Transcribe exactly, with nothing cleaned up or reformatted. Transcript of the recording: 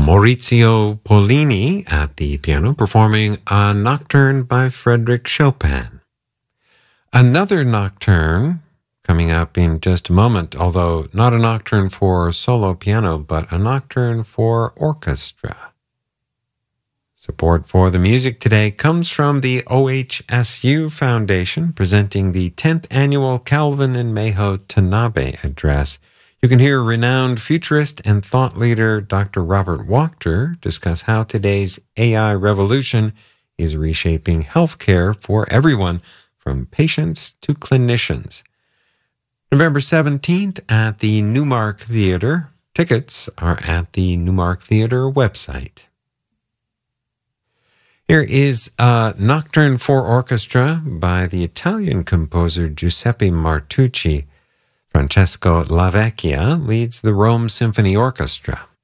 Maurizio Pollini at the piano performing a nocturne by Frédéric Chopin. Another nocturne coming up in just a moment, although not a nocturne for solo piano, but a nocturne for orchestra. Support for the music today comes from the O H S U Foundation, presenting the tenth Annual Calvin and Mayho Tanabe Address. You can hear renowned futurist and thought leader Doctor Robert Wachter discuss how today's A I revolution is reshaping healthcare for everyone, from patients to clinicians. November seventeenth at the Newmark Theatre. Tickets are at the Newmark Theatre website. Here is a Nocturne for Orchestra by the Italian composer Giuseppe Martucci. Francesco Lavecchia leads the Rome Symphony Orchestra.